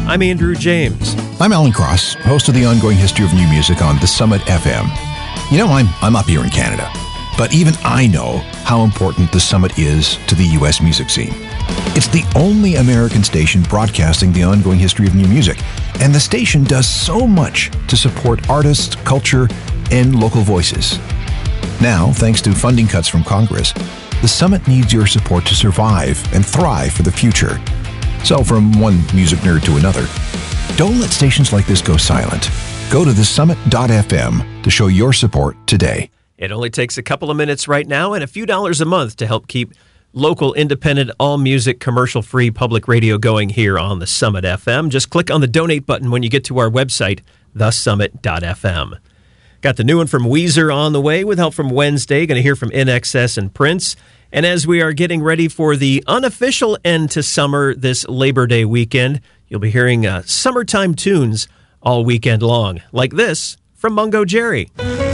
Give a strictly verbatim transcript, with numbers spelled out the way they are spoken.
I'm Andrew James. I'm Alan Cross, host of the ongoing history of new music on The Summit F M. You know, I'm, I'm up here in Canada, but even I know how important The Summit is to the U S music scene. It's the only American station broadcasting the ongoing history of new music, and the station does so much to support artists, culture, and local voices. Now, thanks to funding cuts from Congress, The Summit needs your support to survive and thrive for the future. So from one music nerd to another, don't let stations like this go silent. Go to the summit dot f m to show your support today. It only takes a couple of minutes right now and a few dollars a month to help keep local, independent, all-music, commercial-free public radio going here on the Summit F M. Just click on the donate button when you get to our website, the summit dot f m. Got the new one from Weezer on the way with help from Wednesday. Going to hear from I N X S and Prince. And as we are getting ready for the unofficial end to summer this Labor Day weekend, you'll be hearing uh, summertime tunes all weekend long, like this from Mungo Jerry.